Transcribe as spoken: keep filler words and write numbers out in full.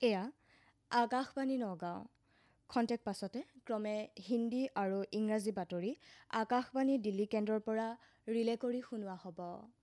এয়া আকাশবাণী নগাঁও। খন্তেক পাছতে ক্ৰমে হিন্দী আৰু ইংৰাজী বাতৰি আকাশবাণী দিল্লী কেন্দ্ৰৰ পৰা ৰিলে কৰি শুনোৱা হ'ব।